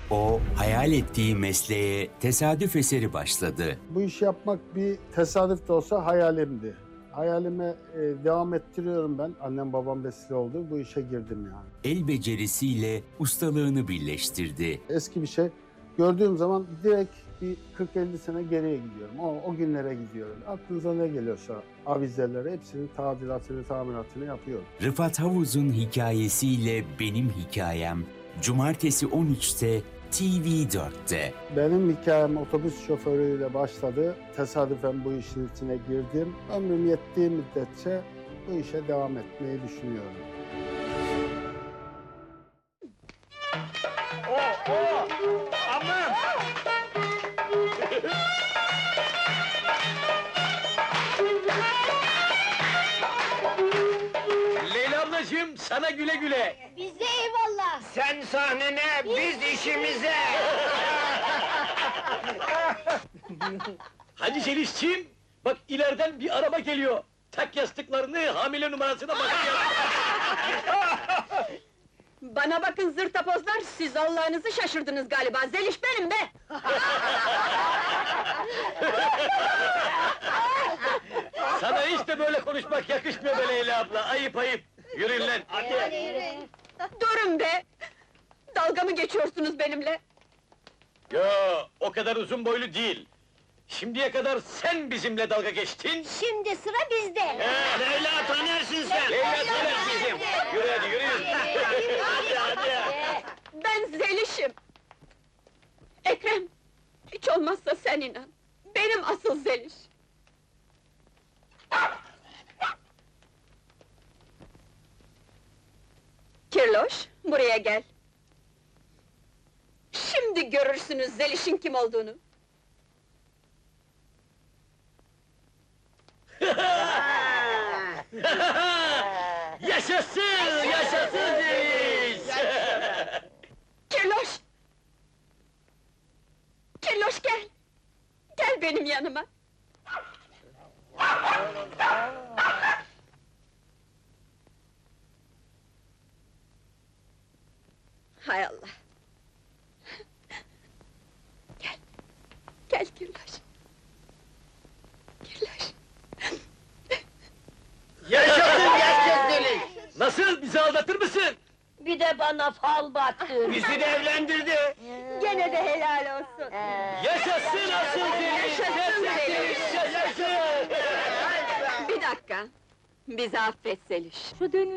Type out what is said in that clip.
O, hayal ettiği mesleğe tesadüf eseri başladı. Bu işi yapmak bir tesadüf de olsa hayalimdi. Hayalime devam ettiriyorum ben. Annem babam vesile oldu. Bu işe girdim yani. El becerisiyle ustalığını birleştirdi. Eski bir şey gördüğüm zaman direkt bir 40-50 sene geriye gidiyorum. O günlere gidiyorum. Aklınıza ne geliyorsa avizeleri hepsinin tadilatını, tamiratını yapıyorum. Rıfat Havuz'un hikayesiyle benim hikayem, Cumartesi 13'te TV4'te. Benim hikayem otobüs şoförüyle başladı. Tesadüfen bu işin içine girdim. Ömrüm yettiği müddetçe bu işe devam etmeyi düşünüyorum. Aman! Leyla ablacığım, sana güle güle. Bize eyvallah. Sen sahnene, biz işimize. Hadi Zelişçiğim, bak ileriden bir araba geliyor. Tak yastıklarını, hamile numarasına bak. Bana bakın zırtapozlar, siz Allah'ınızı şaşırdınız galiba. Zeliş benim be! Sana hiç de böyle konuşmak yakışmıyor be Leyla abla, ayıp ayıp. Yürüyün lan, hadi. Durun be! Dalga mı geçiyorsunuz benimle? Yo, o kadar uzun boylu değil. Şimdiye kadar sen bizimle dalga geçtin. Şimdi sıra bizde. Leyla tanırsın sen! Leyla tanır bizim! Yürü hadi, yürüyün! Hadi, hadi! Ben Zeliş'im! Ekrem, hiç olmazsa sen inan. Benim asıl Zeliş! Kirloş, buraya gel. Şimdi görürsünüz Zeliş'in kim olduğunu. Yaşasın! Yaşasın Zeliş! Kirloş! Kirloş gel! Gel benim yanıma! Hay Allah! Gel! Gel Kirloş! Kirloş! Yaşasın gerçek Zeliş! Nasıl, bizi aldatır mısın? Bir de bana fal baktın. Bizi de evlendirdi! Gene de helal olsun! Yaşasın asıl Zeliş! Yaşasın Gerçek Zeliş! Zeliş! Yaşasın! Bir dakika! Bizi affet Zeliş! Şu dönün